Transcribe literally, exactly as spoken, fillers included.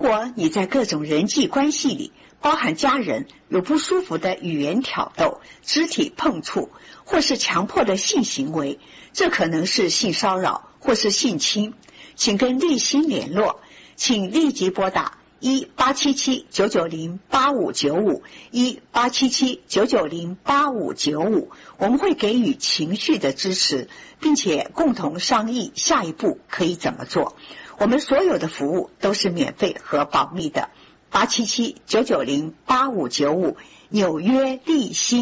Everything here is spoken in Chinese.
果你在各种人际关系里，包含家人，有不舒服的语言挑逗、肢体碰触，或是强迫的性行为，这可能是性骚扰或是性侵，请跟立新联络，请立即拨打一八七七九九零八五九五一八七七九九零八五九五，我们会给予情绪的支持，并且共同商议下一步可以怎么做。我们所有的服务都是免费和保密的。八七七九九零八五九五，纽约立新。